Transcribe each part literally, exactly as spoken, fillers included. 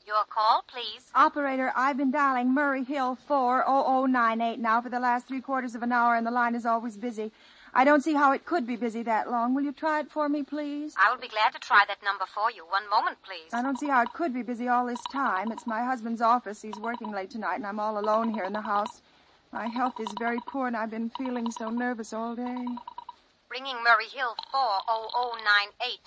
Your call, please. Operator, I've been dialing Murray Hill four oh oh nine eight now for the last three quarters of an hour, and the line is always busy. I don't see how it could be busy that long. Will you try it for me, please? I will be glad to try that number for you. One moment, please. I don't see how it could be busy all this time. It's my husband's office. He's working late tonight, and I'm all alone here in the house. My health is very poor, and I've been feeling so nervous all day. Ringing Murray Hill four oh oh nine eight.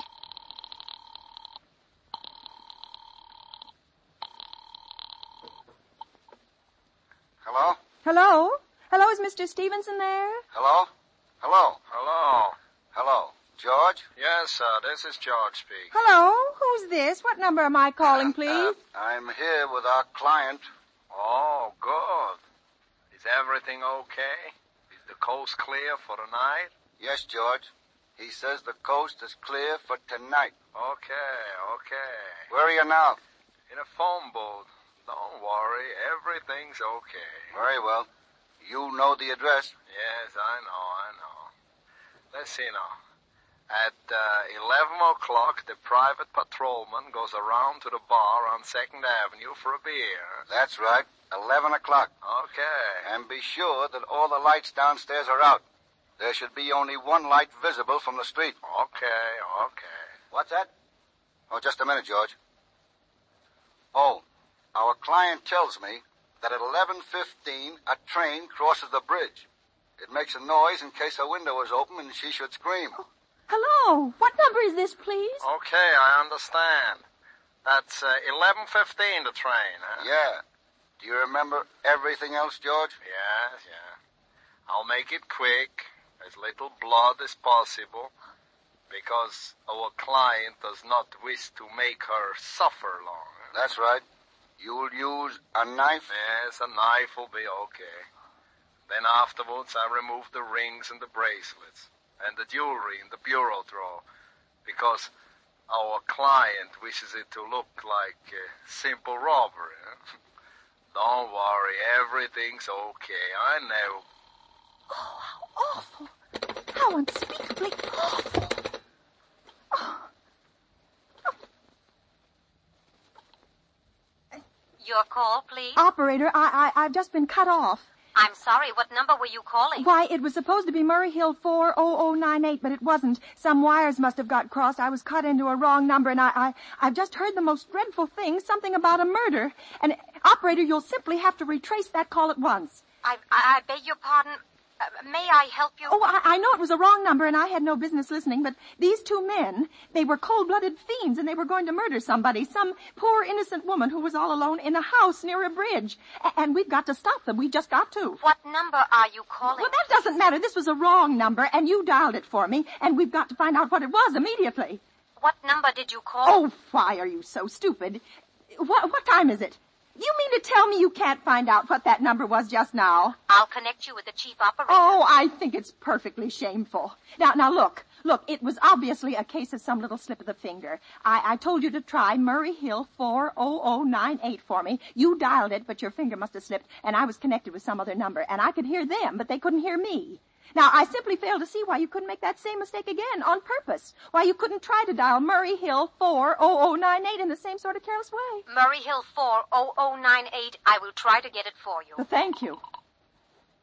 Hello? Hello? Hello, is Mister Stevenson there? Hello? Hello? Hello. Hello? George? Yes, sir. This is George speaking. Hello? Who's this? What number am I calling, please? Uh, I'm here with our client. Oh, good. Is everything okay? Is the coast clear for the night? Yes, George. He says the coast is clear for tonight. Okay, okay. Where are you now? In a phone booth. Don't worry. Everything's okay. Very well. You know the address. Yes, I know, I know. Let's see now. At uh, eleven o'clock, the private patrolman goes around to the bar on second Avenue for a beer. That's right. eleven o'clock. Okay. And be sure that all the lights downstairs are out. There should be only one light visible from the street. Okay, okay. What's that? Oh, just a minute, George. Oh, our client tells me that at eleven fifteen, a train crosses the bridge. It makes a noise in case her window is open and she should scream. Oh, hello? What number is this, please? Okay, I understand. That's uh, eleven fifteen, the train, huh? Yeah. Do you remember everything else, George? Yes, yeah. I'll make it quick, as little blood as possible, because our client does not wish to make her suffer long. That's right. You'll use a knife? Yes, a knife will be okay. Then afterwards, I remove the rings and the bracelets and the jewelry in the bureau drawer, because our client wishes it to look like a simple robbery. Huh? Don't worry, everything's okay. I know. Oh, how awful. How unspeakably awful. Oh. Your call, please. Operator, I, I, I've just been cut off. I'm sorry. What number were you calling? Why, it was supposed to be Murray Hill four oh oh nine eight, but it wasn't. Some wires must have got crossed. I was cut into a wrong number, and I, I, I've just heard the most dreadful thing, something about a murder. And, operator, you'll simply have to retrace that call at once. I, I, I beg your pardon. Uh, may I help you? Oh, I, I know it was a wrong number, and I had no business listening, but these two men, they were cold-blooded fiends, and they were going to murder somebody, some poor innocent woman who was all alone in a house near a bridge. A- and we've got to stop them. We've just got to. What number are you calling? Well, that doesn't matter. This was a wrong number, and you dialed it for me, and we've got to find out what it was immediately. What number did you call? Oh, why are you so stupid? What, what time is it? You mean to tell me you can't find out what that number was just now? I'll connect you with the chief operator. Oh, I think it's perfectly shameful. Now, now look, look, it was obviously a case of some little slip of the finger. I, I told you to try Murray Hill four oh oh nine eight for me. You dialed it, but your finger must have slipped, and I was connected with some other number, and I could hear them, but they couldn't hear me. Now, I simply fail to see why you couldn't make that same mistake again on purpose. Why you couldn't try to dial Murray Hill four oh oh nine eight in the same sort of careless way. Murray Hill four oh oh nine eight. I will try to get it for you. Well, thank you.